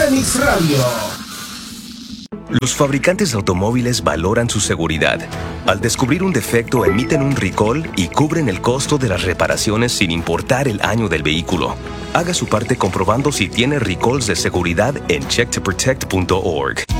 Fénix Radio. Los fabricantes de automóviles valoran su seguridad. Al descubrir un defecto, emiten un recall y cubren el costo de las reparaciones sin importar el año del vehículo. Haga su parte comprobando si tiene recalls de seguridad en checktoprotect.org.